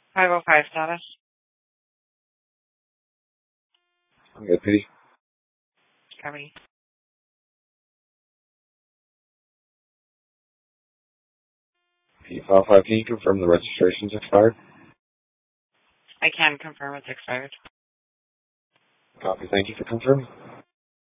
505 status. I'm good, Pity. Copy. P55, can you confirm the registration's expired? I can confirm it's expired. Copy, thank you for confirming.